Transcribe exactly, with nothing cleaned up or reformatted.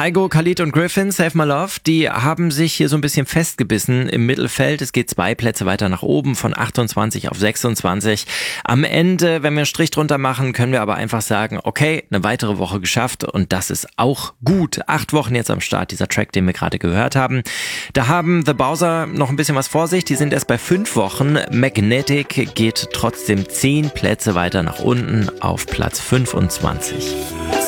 Kygo, Khalid und Griffin, Save My Love, die haben sich hier so ein bisschen festgebissen im Mittelfeld. Es geht zwei Plätze weiter nach oben, von achtundzwanzig auf sechsundzwanzig. Am Ende, wenn wir einen Strich drunter machen, können wir aber einfach sagen, okay, eine weitere Woche geschafft und das ist auch gut. Acht Wochen jetzt am Start, dieser Track, den wir gerade gehört haben. Da haben The Bowser noch ein bisschen was vor sich. Die sind erst bei fünf Wochen. Magnetic geht trotzdem zehn Plätze weiter nach unten auf Platz fünfundzwanzig.